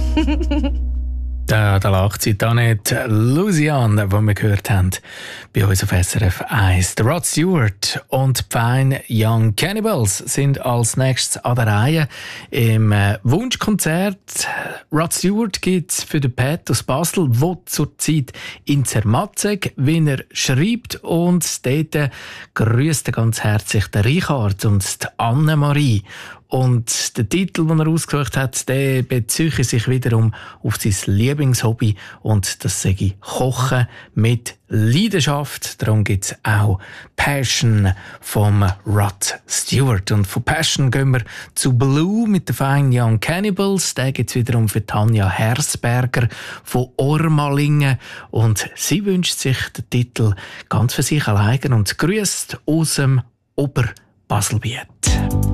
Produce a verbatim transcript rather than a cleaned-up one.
Da, da lacht sie da nicht. Luciane, die wir gehört haben, bei uns auf S R F eins. Der Rod Stewart und die Fine Young Cannibals sind als nächstes an der Reihe im äh, Wunschkonzert. Rod Stewart gibt es für den Pat aus Basel, der zurzeit in Zermatt, wie er schreibt. Und dort grüßt er ganz herzlich den Richard und die Annemarie. Und der Titel, den er ausgesucht hat, der bezieht sich wiederum auf sein Lieblingshobby. Und das sage ich Kochen mit Leidenschaft. Darum gibt es auch Passion vom Rod Stewart. Und von Passion gehen wir zu Blue mit den Fine Young Cannibals. Den gibt es wiederum für Tanja Hersberger von Ormalingen. Und sie wünscht sich den Titel ganz für sich allein und grüßt aus dem Oberbaselbiet.